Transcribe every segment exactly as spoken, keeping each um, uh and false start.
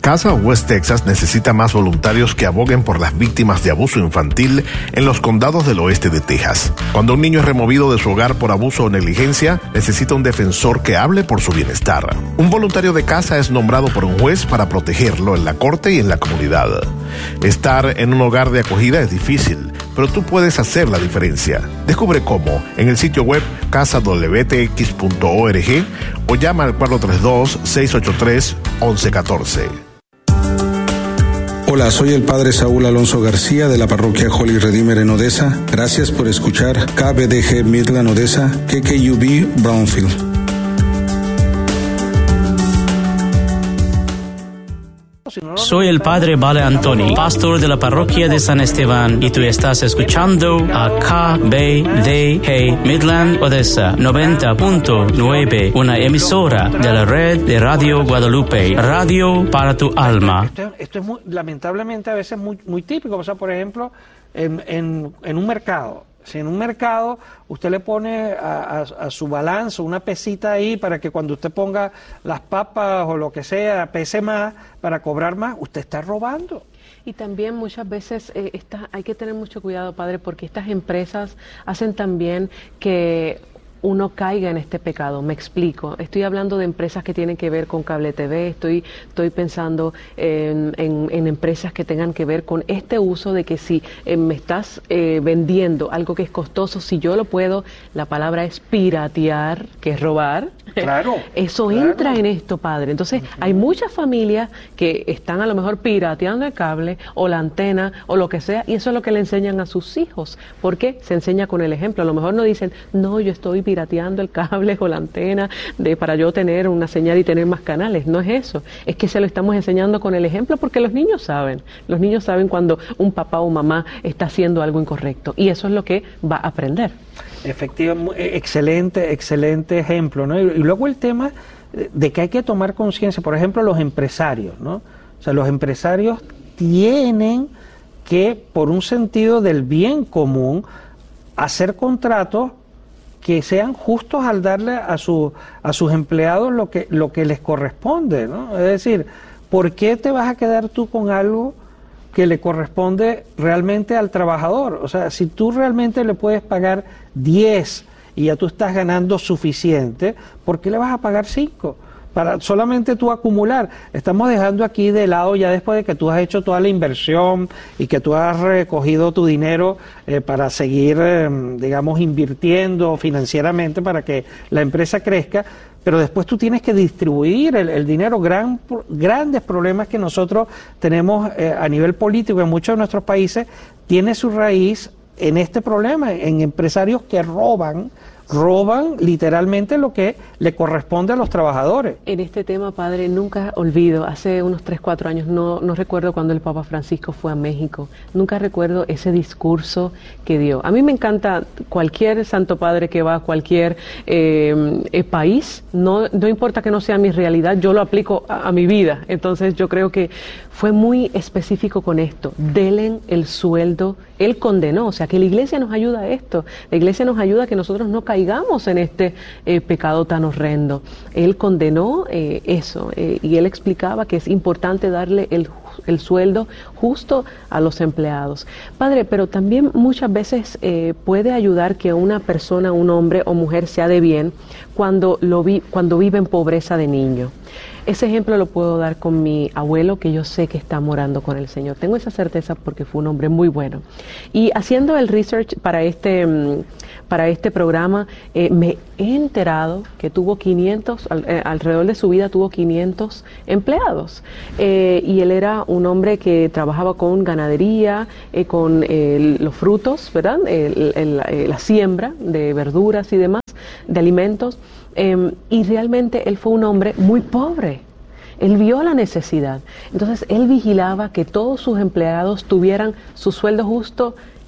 Casa West Texas necesita más voluntarios que aboguen por las víctimas de abuso infantil en los condados del oeste de Texas. Cuando un niño es removido de su hogar por abuso o negligencia, necesita un defensor que hable por su bienestar. Un voluntario de casa es nombrado por un juez para protegerlo en la corte y en la comunidad. Estar en un hogar de acogida es difícil, pero tú puedes hacer la diferencia. Descubre cómo en el sitio web casa w t x punto org o llama al cuatro tres dos, seis ocho tres, once catorce. Hola, soy el padre Saúl Alonso García de la parroquia Holy Redeemer en Odessa. Gracias por escuchar K B D G Midland Odessa, K K U B Brownfield. Soy el padre Vale Antoni, pastor de la parroquia de San Esteban, y tú estás escuchando a K B D G Midland Odessa noventa punto nueve, una emisora de la red de Radio Guadalupe, radio para tu alma. Esto, esto es muy, lamentablemente a veces muy, muy típico. O sea, por ejemplo, en, en, en un mercado. Si en un mercado usted le pone a, a, a su balanza una pesita ahí para que cuando usted ponga las papas o lo que sea, pese más para cobrar más, usted está robando. Y también muchas veces eh, esta, hay que tener mucho cuidado, padre, porque estas empresas hacen también que uno caiga en este pecado. Me explico. Estoy hablando de empresas que tienen que ver con cable T V, estoy, estoy pensando en, en, en empresas que tengan que ver con este uso de que si eh, me estás eh, vendiendo algo que es costoso, si yo lo puedo, la palabra es piratear, que es robar. Claro. Eso claro. entra en esto, padre. Entonces, uh-huh. hay muchas familias que están a lo mejor pirateando el cable o la antena o lo que sea, y eso es lo que le enseñan a sus hijos. ¿Por qué? Se enseña con el ejemplo. A lo mejor no dicen, no, yo estoy pirateando el cable o la antena de para yo tener una señal y tener más canales. No es eso. Es que se lo estamos enseñando con el ejemplo porque los niños saben. Los niños saben cuando un papá o mamá está haciendo algo incorrecto, y eso es lo que va a aprender. Efectivamente, excelente, excelente ejemplo, ¿no? Y, y luego el tema de que hay que tomar conciencia, por ejemplo, los empresarios, ¿no? O sea, los empresarios tienen que, por un sentido del bien común, hacer contratos que sean justos al darle a, su, a sus empleados lo que, lo que les corresponde, ¿no? Es decir, ¿por qué te vas a quedar tú con algo que le corresponde realmente al trabajador? O sea, si tú realmente le puedes pagar diez y ya tú estás ganando suficiente, ¿por qué le vas a pagar cinco? Para solamente tú acumular. Estamos dejando aquí de lado, ya después de que tú has hecho toda la inversión y que tú has recogido tu dinero eh, para seguir, eh, digamos, invirtiendo financieramente para que la empresa crezca, pero después tú tienes que distribuir el, el dinero. Gran, grandes problemas que nosotros tenemos eh, a nivel político en muchos de nuestros países tiene su raíz en este problema, en empresarios que roban, roban literalmente lo que le corresponde a los trabajadores. En este tema, padre, nunca olvido, hace unos tres, cuatro años, no, no recuerdo cuando el Papa Francisco fue a México, nunca recuerdo ese discurso que dio. A mí me encanta cualquier santo padre que va a cualquier eh, eh, país, no, no importa que no sea mi realidad, yo lo aplico a, a mi vida. Entonces yo creo que fue muy específico con esto, delen el sueldo. Él condenó, o sea que la iglesia nos ayuda a esto, la iglesia nos ayuda a que nosotros no caigamos en este eh, pecado tan horrendo. Él condenó eh, eso eh, y él explicaba que es importante darle el, el sueldo justo a los empleados. Padre, pero también muchas veces eh, puede ayudar que una persona, un hombre o mujer sea de bien cuando, lo vi, cuando vive en pobreza de niño. Ese ejemplo lo puedo dar con mi abuelo, que yo sé que está morando con el Señor. Tengo esa certeza porque fue un hombre muy bueno. Y haciendo el research para este, para este programa, eh, me he enterado que tuvo quinientos, al, eh, alrededor de su vida tuvo quinientos empleados. Eh, y él era un hombre que trabajaba con ganadería, eh, con eh, los frutos, ¿verdad? El, el, el, la siembra de verduras y demás, de alimentos. Eh, y realmente él fue un hombre muy pobre. Él vio la necesidad. Entonces él vigilaba que todos sus empleados tuvieran su sueldo justo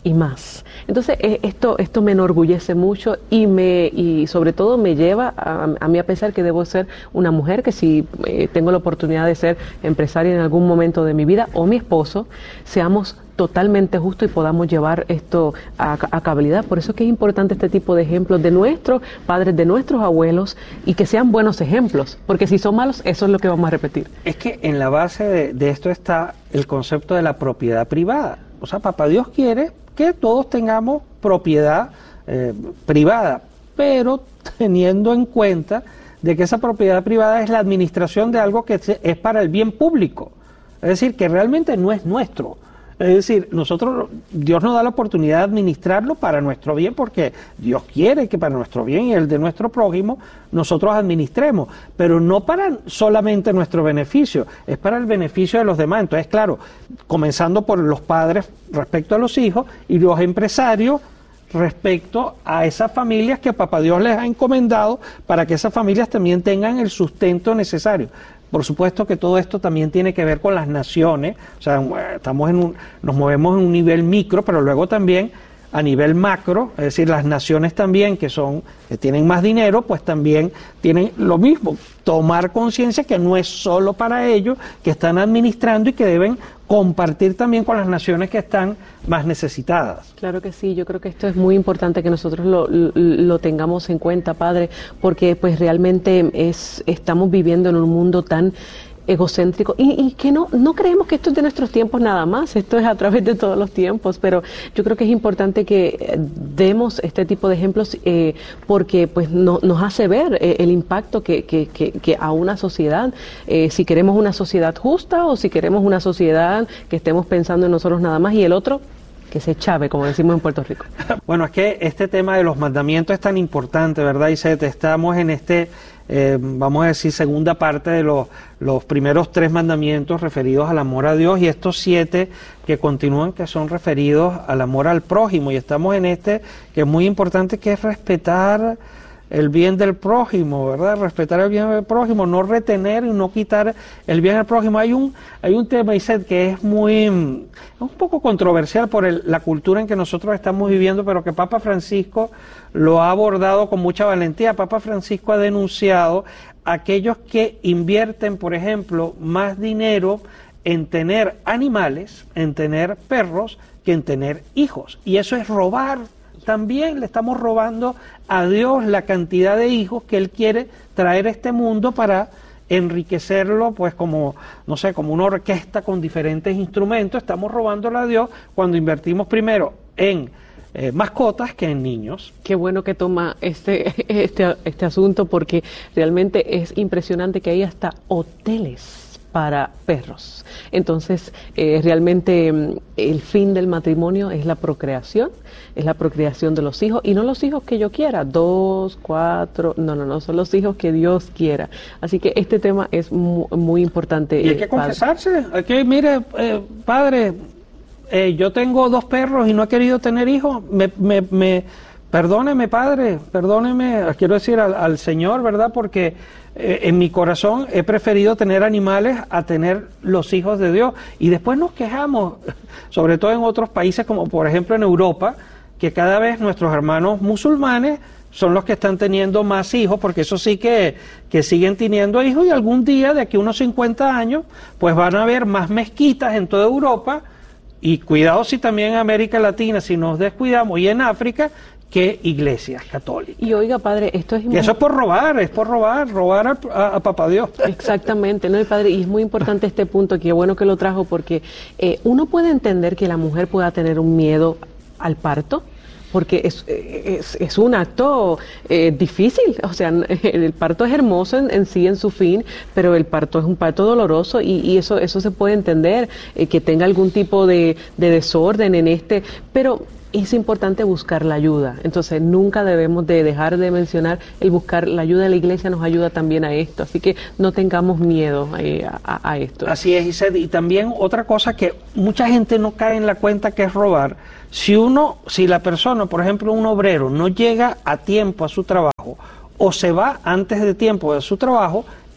y más. Entonces eh, esto esto me enorgullece mucho y me y sobre todo me lleva a, a mí a pensar que debo ser una mujer, que si eh, tengo la oportunidad de ser empresaria en algún momento de mi vida, o mi esposo, seamos totalmente justos y podamos llevar esto a, a cabalidad. Por eso es que es importante este tipo de ejemplos de nuestros padres, de nuestros abuelos, y que sean buenos ejemplos, porque si son malos, eso es lo que vamos a repetir. Es que en la base de, de esto está el concepto de la propiedad privada. O sea, Papá Dios quiere que todos tengamos propiedad eh, privada, pero teniendo en cuenta de que esa propiedad privada es la administración de algo que es para el bien público. Es decir, que realmente no es nuestro. Es decir, nosotros, Dios nos da la oportunidad de administrarlo para nuestro bien, porque Dios quiere que para nuestro bien y el de nuestro prójimo nosotros administremos, pero no para solamente nuestro beneficio, es para el beneficio de los demás. Entonces, claro, comenzando por los padres respecto a los hijos y los empresarios respecto a esas familias que Papá Dios les ha encomendado, para que esas familias también tengan el sustento necesario. Por supuesto que todo esto también tiene que ver con las naciones, o sea, estamos en un, nos movemos en un nivel micro, pero luego también a nivel macro, es decir, las naciones también que son, que tienen más dinero, pues también tienen lo mismo, tomar conciencia que no es solo para ellos, que están administrando y que deben compartir también con las naciones que están más necesitadas. Claro que sí, yo creo que esto es muy importante que nosotros lo, lo, lo tengamos en cuenta, Padre, porque pues realmente es estamos viviendo en un mundo tan egocéntrico y, y que no no creemos que esto es de nuestros tiempos nada más, esto es a través de todos los tiempos, pero yo creo que es importante que demos este tipo de ejemplos eh, porque pues no, nos hace ver eh, el impacto que, que, que, que a una sociedad, eh, si queremos una sociedad justa o si queremos una sociedad que estemos pensando en nosotros nada más y el otro que se chave, como decimos en Puerto Rico. Bueno, es que este tema de los mandamientos es tan importante, ¿verdad, Isette? Estamos en este, eh, vamos a decir, segunda parte de los, los primeros tres mandamientos referidos al amor a Dios y estos siete que continúan, que son referidos al amor al prójimo. Y estamos en este que es muy importante, que es respetar el bien del prójimo, ¿verdad? Respetar el bien del prójimo, no retener y no quitar el bien del prójimo. Hay un hay un tema, Isette, que es muy es un poco controversial por el, la cultura en que nosotros estamos viviendo, pero que Papa Francisco lo ha abordado con mucha valentía. Papa Francisco ha denunciado a aquellos que invierten, por ejemplo, más dinero en tener animales, en tener perros, que en tener hijos. Y eso es robar. También le estamos robando a Dios la cantidad de hijos que Él quiere traer a este mundo para enriquecerlo, pues como, no sé, como una orquesta con diferentes instrumentos. Estamos robándole a Dios cuando invertimos primero en eh, mascotas que en niños. Qué bueno que toma este, este, este asunto, porque realmente es impresionante que hay hasta hoteles para perros. Entonces, eh, realmente el fin del matrimonio es la procreación, es la procreación de los hijos, y no los hijos que yo quiera, dos, cuatro, no, no, no, son los hijos que Dios quiera. Así que este tema es muy, muy importante. Y hay que eh, confesarse, hay que, mire, eh, padre, eh, yo tengo dos perros y no he querido tener hijos, me, me, me perdóneme, padre, perdóneme, quiero decir al, al Señor, ¿verdad? Porque eh, en mi corazón he preferido tener animales a tener los hijos de Dios. Y después nos quejamos, sobre todo en otros países como por ejemplo en Europa, que cada vez nuestros hermanos musulmanes son los que están teniendo más hijos, porque eso sí que, que siguen teniendo hijos, y algún día, de aquí a unos cincuenta años, pues van a haber más mezquitas en toda Europa, y cuidado si también en América Latina, si nos descuidamos, y en África, que iglesias católicas. Y oiga, padre, esto es... Y eso es por robar, es por robar, robar a, a, a Papá Dios. Exactamente, ¿no? Y padre, y es muy importante este punto, que bueno que lo trajo, porque eh, uno puede entender que la mujer pueda tener un miedo al parto, porque es, es, es un acto eh, difícil, o sea, el parto es hermoso en, en sí, en su fin, pero el parto es un parto doloroso, y, y eso eso se puede entender, eh, que tenga algún tipo de, de desorden en este, pero es importante buscar la ayuda. Entonces nunca debemos de dejar de mencionar el buscar la ayuda de la iglesia, nos ayuda también a esto, así que no tengamos miedo eh, a, a esto. Así es, Isette. Y también otra cosa que mucha gente no cae en la cuenta, que es robar. Si uno, si la persona, por ejemplo un obrero, no llega a tiempo a su trabajo o se va antes de tiempo de su trabajo,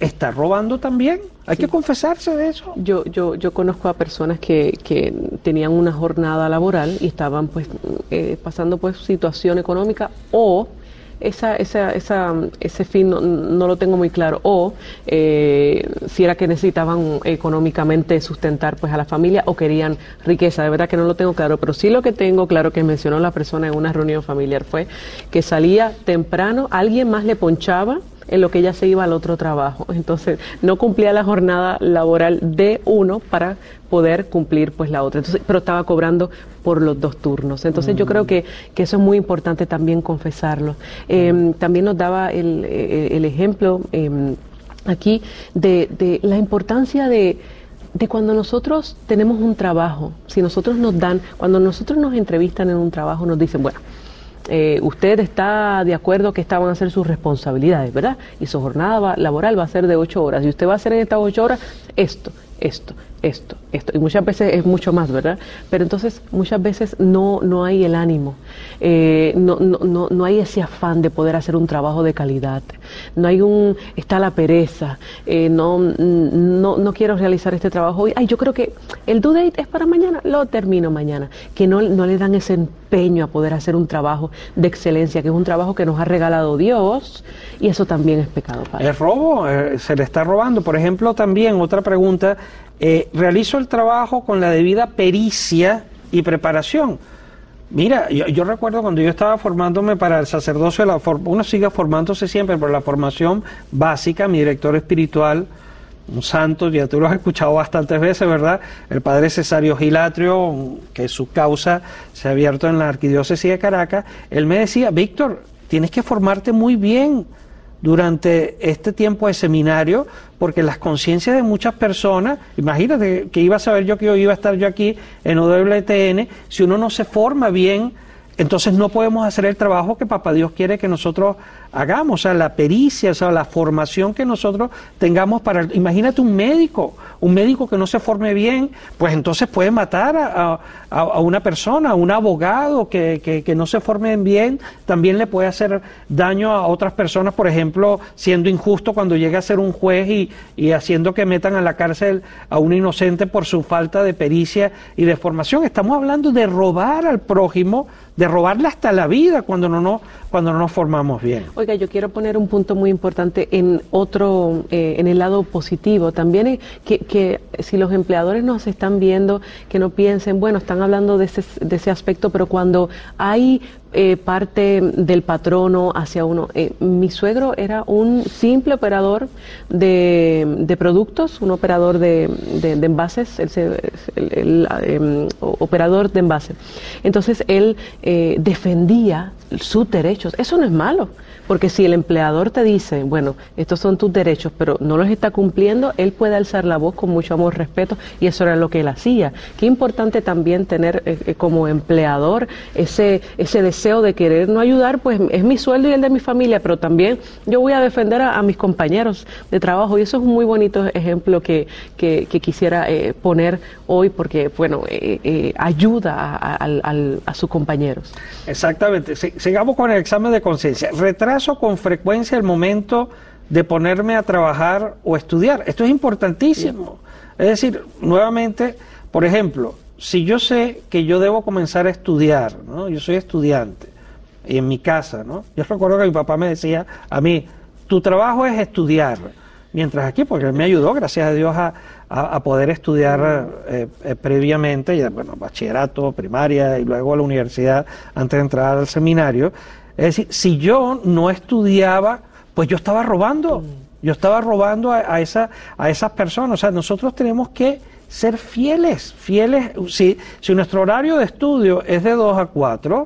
está robando también. Hay sí. que confesarse de eso. Yo yo yo conozco a personas que, que tenían una jornada laboral y estaban pues eh, pasando pues situación económica o esa esa esa ese fin no, no lo tengo muy claro o eh, si era que necesitaban económicamente sustentar pues a la familia o querían riqueza. De verdad que no lo tengo claro, pero sí lo que tengo claro que mencionó la persona en una reunión familiar fue que salía temprano, alguien más le ponchaba en lo que ella se iba al otro trabajo. Entonces, no cumplía la jornada laboral de uno para poder cumplir pues la otra. Entonces, pero estaba cobrando por los dos turnos. Entonces, mm. yo creo que, que eso es muy importante también confesarlo. Eh, mm. También nos daba el, el ejemplo eh, aquí de, de la importancia de de cuando nosotros tenemos un trabajo, si nosotros nos dan, cuando nosotros nos entrevistan en un trabajo, nos dicen, bueno, Eh, usted está de acuerdo que estas van a ser sus responsabilidades, ¿verdad? Y su jornada va, laboral va a ser de ocho horas. Y usted va a hacer en estas ocho horas esto, esto, esto, esto. Y muchas veces es mucho más, ¿verdad? Pero entonces muchas veces no, no hay el ánimo, eh, no, no, no, no hay ese afán de poder hacer un trabajo de calidad. No hay un, está la pereza, eh, no, no, no quiero realizar este trabajo hoy. Ay, yo creo que el due date es para mañana, lo termino mañana. Que no, no le dan ese empeño a poder hacer un trabajo de excelencia, que es un trabajo que nos ha regalado Dios, y eso también es pecado, Padre. Es robo, eh, se le está robando. Por ejemplo, también otra pregunta, eh, realizo el trabajo con la debida pericia y preparación. Mira, yo, yo recuerdo cuando yo estaba formándome para el sacerdocio, la for, uno sigue formándose siempre, pero la formación básica, mi director espiritual, un santo, ya tú lo has escuchado bastantes veces, ¿verdad? El padre Cesario Gilatrio, que su causa se ha abierto en la arquidiócesis de Caracas, él me decía, Víctor, tienes que formarte muy bien durante este tiempo de seminario, porque las conciencias de muchas personas, imagínate que iba a saber yo que yo iba a estar yo aquí en O W T N, si uno no se forma bien, entonces no podemos hacer el trabajo que Papá Dios quiere que nosotros hagamos, o sea, la pericia, o sea, la formación que nosotros tengamos para... Imagínate un médico, un médico que no se forme bien, pues entonces puede matar a, a, a una persona, a un abogado que, que, que no se forme bien, también le puede hacer daño a otras personas, por ejemplo, siendo injusto cuando llega a ser un juez y, y haciendo que metan a la cárcel a un inocente por su falta de pericia y de formación. Estamos hablando de robar al prójimo, de robarle hasta la vida cuando no, no, cuando no nos formamos bien. Oiga, yo quiero poner un punto muy importante en otro, eh, en el lado positivo. También eh, que, que si los empleadores nos están viendo, que no piensen, bueno, están hablando de ese, de ese aspecto, pero cuando hay eh, parte del patrono hacia uno. Eh, mi suegro era un simple operador de, de productos, un operador de, de, de envases, el, el, el eh, operador de envases. Entonces él eh, defendía sus derechos. Eso no es malo, porque si el empleador te dice, bueno, estos son tus derechos, pero no los está cumpliendo, él puede alzar la voz con mucho amor, respeto, y eso era lo que él hacía. Qué importante también tener eh, como empleador ese ese deseo de querer no ayudar, pues es mi sueldo y el de mi familia, pero también yo voy a defender a, a mis compañeros de trabajo, y eso es un muy bonito ejemplo que, que, que quisiera eh, poner hoy, porque, bueno, eh, eh, ayuda a, a, a, a sus compañeros. Exactamente. Sí. Sigamos con el examen de conciencia. Retraso con frecuencia el momento de ponerme a trabajar o estudiar. Esto es importantísimo. Es decir, nuevamente, por ejemplo, si yo sé que yo debo comenzar a estudiar, ¿no? Yo soy estudiante, y en mi casa, ¿no? Yo recuerdo que mi papá me decía a mí, tu trabajo es estudiar. Mientras aquí, porque él me ayudó, gracias a Dios, a, a, a poder estudiar eh, eh, previamente, ya, bueno, bachillerato, primaria y luego a la universidad antes de entrar al seminario. Es decir, si yo no estudiaba, pues yo estaba robando, yo estaba robando a, a, esa, a esas personas. O sea, nosotros tenemos que ser fieles, fieles. Si, si nuestro horario de estudio es de dos a cuatro,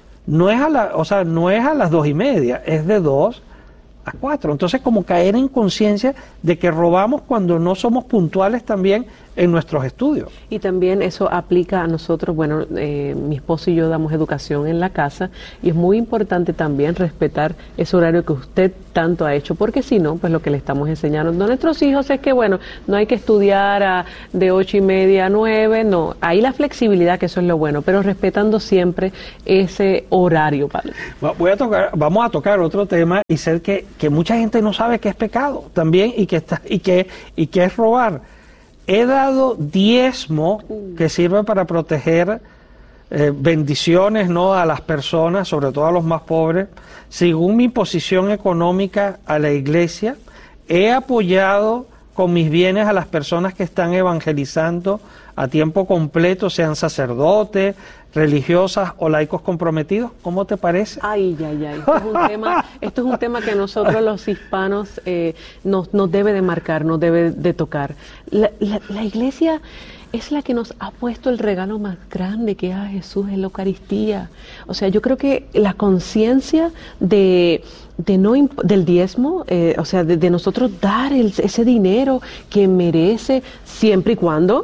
no es a la, o sea, no es a las dos y media, es de dos a cuatro. Entonces, como caer en conciencia de que robamos cuando no somos puntuales también en nuestros estudios. Y también eso aplica a nosotros, bueno, eh, mi esposo y yo damos educación en la casa y es muy importante también respetar ese horario que usted tanto ha hecho, porque si no, pues lo que le estamos enseñando a nuestros hijos es que, bueno, no hay que estudiar a, de ocho y media a nueve, no, hay la flexibilidad, que eso es lo bueno, pero respetando siempre ese horario, padre. Voy a tocar, vamos a tocar otro tema y sé que, que mucha gente no sabe que es pecado también y que, está, y que, y que es robar. He dado diezmo que sirve para proteger eh, bendiciones, ¿no?, a las personas, sobre todo a los más pobres. Según mi posición económica a la iglesia, he apoyado con mis bienes a las personas que están evangelizando a tiempo completo, sean sacerdotes, religiosas o laicos comprometidos. ¿Cómo te parece? Ay, ay, ay. Esto es un tema, esto es un tema que nosotros los hispanos eh, nos, nos debe de marcar, nos debe de tocar. La, la, la iglesia es la que nos ha puesto el regalo más grande que es a Jesús en la Eucaristía. O sea, yo creo que la conciencia de, de no del diezmo, eh, o sea, de, de nosotros dar el, ese dinero que merece, siempre y cuando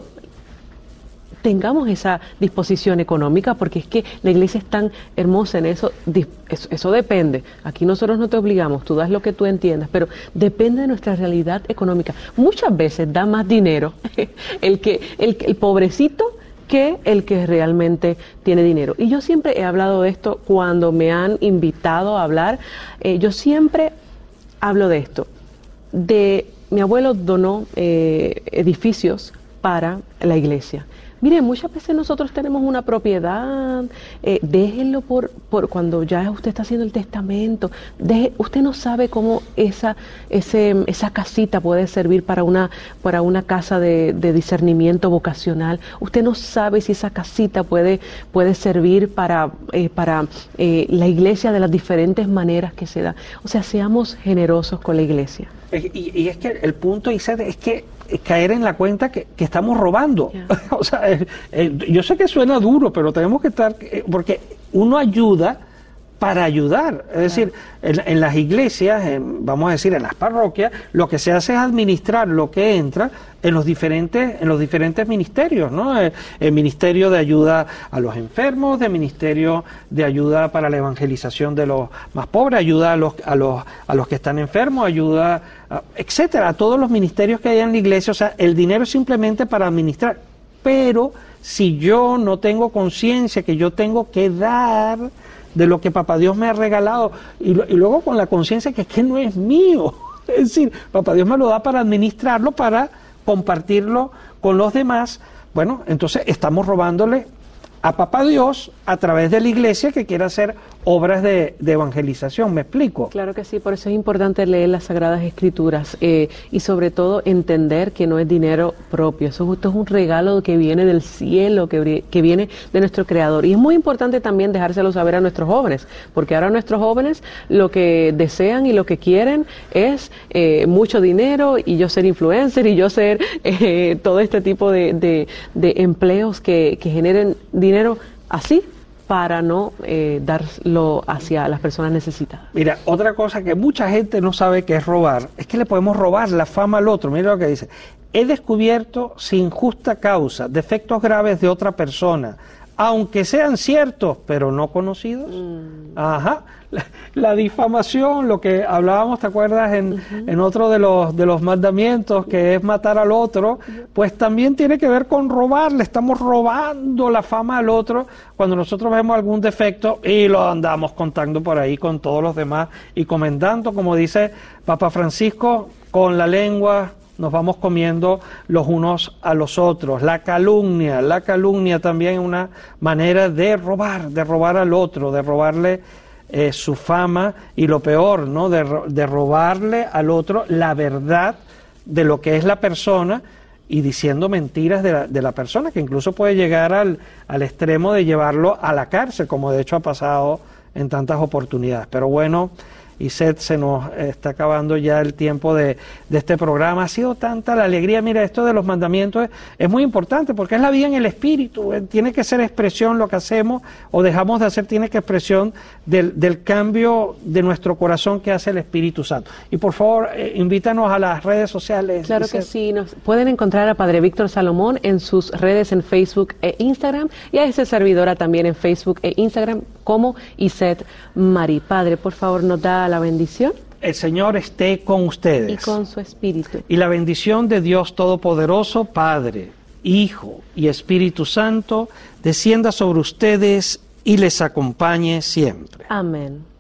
tengamos esa disposición económica, porque es que la iglesia es tan hermosa en eso, eso, eso depende. Aquí nosotros no te obligamos, tú das lo que tú entiendas, pero depende de nuestra realidad económica. Muchas veces da más dinero el que el, el pobrecito que el que realmente tiene dinero. Y yo siempre he hablado de esto cuando me han invitado a hablar, eh, yo siempre hablo de esto. De mi abuelo donó eh, edificios para la iglesia. Mire, muchas veces nosotros tenemos una propiedad, eh, déjenlo por, por cuando ya usted está haciendo el testamento, deje, usted no sabe cómo esa, ese, esa casita puede servir para una, para una casa de, de discernimiento vocacional, usted no sabe si esa casita puede, puede servir para, eh, para eh, la iglesia de las diferentes maneras que se da. O sea, seamos generosos con la iglesia. Y, y es que el punto, Isette, es que caer en la cuenta que, que estamos robando. Yeah. O sea, eh, eh, yo sé que suena duro, pero tenemos que estar, eh, porque uno ayuda para ayudar. Es decir, en, en las iglesias, en, vamos a decir, en las parroquias, lo que se hace es administrar lo que entra en los diferentes, en los diferentes ministerios, ¿no? El, el ministerio de ayuda a los enfermos, el ministerio de ayuda para la evangelización de los más pobres, ayuda a los, a los, a los que están enfermos, ayuda, a, etcétera, a todos los ministerios que hay en la iglesia. O sea, el dinero es simplemente para administrar. Pero si yo no tengo conciencia que yo tengo que dar de lo que Papá Dios me ha regalado, y, y luego con la conciencia que es que no es mío, es decir, Papá Dios me lo da para administrarlo, para compartirlo con los demás, bueno, entonces estamos robándole a Papá Dios a través de la iglesia que quiere hacer obras de, de evangelización. ¿Me explico? Claro que sí, por eso es importante leer las Sagradas Escrituras eh, y sobre todo entender que no es dinero propio, eso esto es un regalo que viene del cielo, que, que viene de nuestro Creador. Y es muy importante también dejárselo saber a nuestros jóvenes, porque ahora nuestros jóvenes lo que desean y lo que quieren es eh, mucho dinero y yo ser influencer y yo ser eh, todo este tipo de, de, de empleos que, que generen dinero así, para no eh, darlo hacia las personas necesitadas. Mira, otra cosa que mucha gente no sabe que es robar, es que le podemos robar la fama al otro. Mira lo que dice: he descubierto sin justa causa defectos graves de otra persona, aunque sean ciertos, pero no conocidos. Mm. Ajá. La, la difamación, lo que hablábamos, ¿te acuerdas? En, uh-huh. en otro de los, de los mandamientos, que es matar al otro, uh-huh. pues también tiene que ver con robar. Le estamos robando la fama al otro cuando nosotros vemos algún defecto y lo andamos contando por ahí con todos los demás y comentando, como dice Papa Francisco, con la lengua nos vamos comiendo los unos a los otros. La calumnia, la calumnia también es una manera de robar, de robar al otro, de robarle eh, su fama y lo peor, ¿no? De, de robarle al otro la verdad de lo que es la persona y diciendo mentiras de la, de la persona, que incluso puede llegar al, al extremo de llevarlo a la cárcel, como de hecho ha pasado en tantas oportunidades. Pero bueno, y Seth, se nos está acabando ya el tiempo de, de este programa. Ha sido tanta la alegría. Mira, esto de los mandamientos es, es muy importante porque es la vida en el espíritu. Eh, tiene que ser expresión lo que hacemos o dejamos de hacer, tiene que expresión del, del cambio de nuestro corazón que hace el Espíritu Santo. Y por favor, eh, invítanos a las redes sociales. Claro que sí, nos pueden encontrar a Padre Víctor Salomón en sus redes en Facebook e Instagram, y a esa servidora también en Facebook e Instagram como Iset Mari. Padre, por favor, nos da la bendición. El Señor esté con ustedes. Y con su espíritu. Y la bendición de Dios Todopoderoso, Padre, Hijo y Espíritu Santo, descienda sobre ustedes y les acompañe siempre. Amén.